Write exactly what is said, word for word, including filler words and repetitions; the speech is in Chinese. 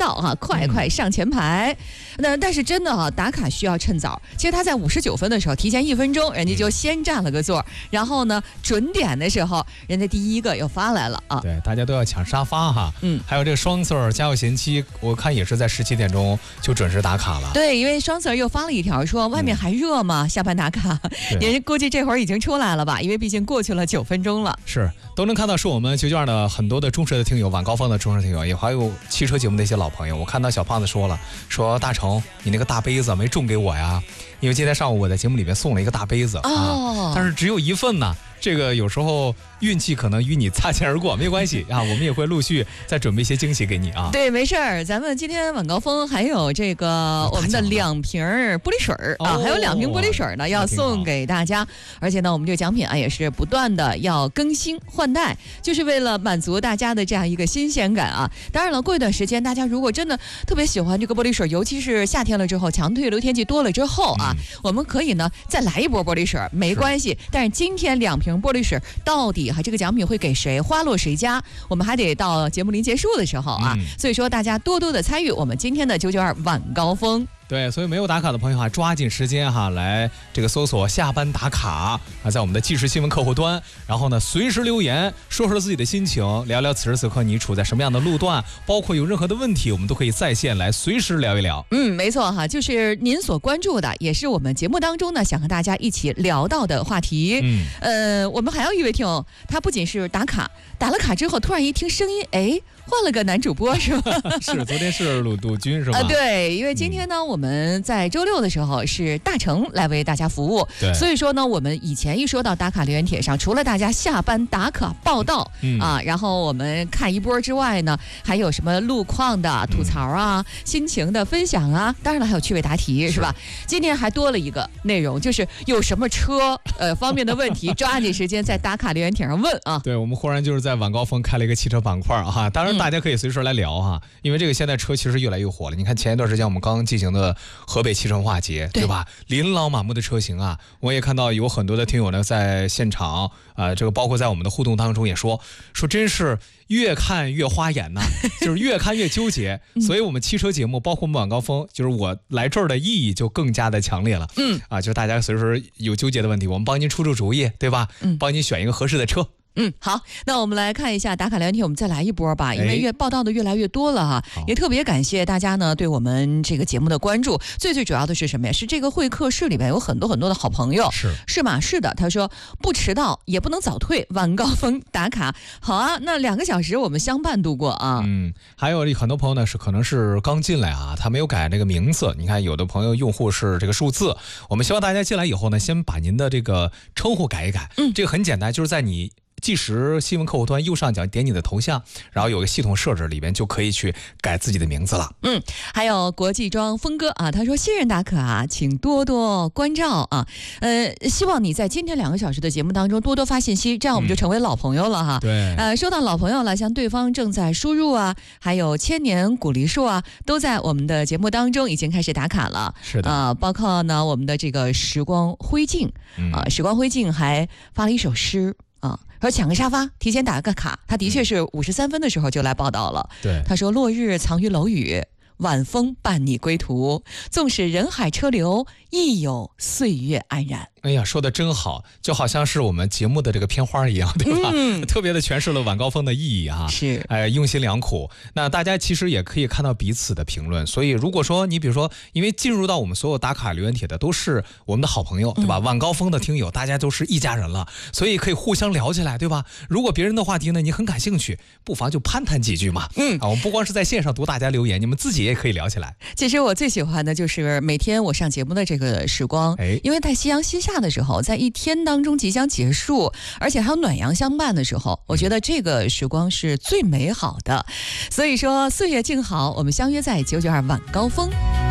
到啊，快快上前排。那但是真的啊，打卡需要趁早。其实他在五十九分的时候提前一分钟，人家就先占了个座，然后呢，准点的时候，人家第一个又发来了啊。 对，大家都要抢沙发哈。嗯，还有这个双 Sir 家有贤妻，我看也是在十七点钟就准时打卡了。 对，因为双 Sir 又发了一条说外面还热吗？嗯、下班打卡，人家估计这会儿已经出来了吧？因为毕竟过去了九分钟了。 是，都能看到是我们九九二的很多的忠实的听友，晚高峰的忠实听友，也还有汽车节目的一些老朋友。我看到小胖子说了，说大成，你那个大杯子没送给我呀？因为今天上午我在节目里面送了一个大杯子、哦、啊，但是只有一份呢。这个有时候运气可能与你擦肩而过，没关系啊，我们也会陆续再准备一些惊喜给你啊。 对，没事儿，咱们今天晚高峰还有这个我们的两瓶玻璃水啊，还有两瓶玻璃水呢要送给大家，而且呢，我们这个奖品啊也是不断的要更新换代，就是为了满足大家的这样一个新鲜感啊。当然了，过一段时间，大家如果真的特别喜欢这个玻璃水，尤其是夏天了之后，强对流天气多了之后啊，嗯、我们可以呢再来一波玻璃水，没关系。但是今天两瓶玻璃水到底哈这个奖品会给谁，花落谁家，我们还得到节目临结束的时候啊、嗯、所以说大家多多的参与我们今天的九九二晚高峰。 对，所以没有打卡的朋友哈，抓紧时间哈，来这个搜索下班打卡啊，在我们的即时新闻客户端，然后呢随时留言，说说自己的心情，聊聊此时此刻你处在什么样的路段，包括有任何的问题，我们都可以在线来随时聊一聊。 嗯，没错哈，就是您所关注的，也是我们节目当中呢想和大家一起聊到的话题。嗯，呃，我们还有一位听友，他不仅是打卡，打了卡之后突然一听声音，哎，换了个男主播是吧？ 是，昨天是鲁杜军是吧？ 啊，对，因为今天呢、嗯、我们。我们在周六的时候是大成来为大家服务， 对， 所以说呢，我们以前一说到打卡留言帖上，除了大家下班打卡报道、嗯、啊，然后我们看一波之外呢，还有什么路况的吐槽啊、嗯、心情的分享啊，当然了还有趣味答题 是, 是吧？今天还多了一个内容，就是有什么车呃方面的问题，抓紧时间在打卡留言帖上问啊。 对，我们忽然就是在晚高峰开了一个汽车板块啊，当然大家可以随时来聊哈、嗯，因为这个现在车其实越来越火了。你看前一段时间我们刚进行的河北汽车文化节， 对, 对吧？琳琅满目的车型啊，我也看到有很多的听友呢在现场啊、呃，这个包括在我们的互动当中也说说，真是越看越花眼呐、啊，就是越看越纠结。所以我们汽车节目，包括我们晚高峰，就是我来这儿的意义就更加的强烈了。嗯，啊，就大家随时有纠结的问题，我们帮您出出主意，对吧？嗯，帮您选一个合适的车。 嗯，好，那我们来看一下打卡聊天题，我们再来一波吧，因为越报道的越来越多了哈，也特别感谢大家呢对我们这个节目的关注。最最主要的是什么呀？是这个会客室里面有很多很多的好朋友， 是是吗？是的，他说不迟到也不能早退，晚高峰打卡。好啊，那两个小时我们相伴度过啊。 嗯，还有很多朋友呢是可能是刚进来啊，他没有改那个名字。你看有的朋友用户是这个数字，我们希望大家进来以后呢，先把您的这个称呼改一改。嗯，这个很简单，就是在你即时新闻客户端右上角点你的头像，然后有个系统设置，里边就可以去改自己的名字了。 嗯，还有国际装峰哥啊，他说新人打卡啊，请多多关照啊。呃，希望你在今天两个小时的节目当中多多发信息，这样我们就成为老朋友了哈。 嗯、对， 呃，说到老朋友了，像对方正在输入啊，还有千年古梨树啊，都在我们的节目当中已经开始打卡了。 是的啊、 呃，包括呢我们的这个时光灰烬啊、呃，时光灰烬还发了一首诗。啊，说抢个沙发，提前打个卡，他的确是五十三分的时候就来报道了。 对， 他说落日藏于楼宇，晚风伴你归途，纵使人海车流，亦有岁月安然。 哎呀，说的真好，就好像是我们节目的这个片花一样，对吧？嗯、特别的诠释了晚高峰的意义啊。 是， 哎，用心良苦。那大家其实也可以看到彼此的评论，所以如果说你比如说，因为进入到我们所有打卡留言帖的都是我们的好朋友，对吧？嗯、晚高峰的听友，大家都是一家人了，所以可以互相聊起来，对吧？如果别人的话题呢，你很感兴趣，不妨就攀谈几句嘛。嗯，啊，我们不光是在线上读大家留言，你们自己也可以聊起来。 其实我最喜欢的就是每天我上节目的这个时光，哎，因为在夕阳西下的时候，在一天当中即将结束，而且还有暖阳相伴的时候，我觉得这个时光是最美好的。所以说岁月静好，我们相约在九九二晚高峰。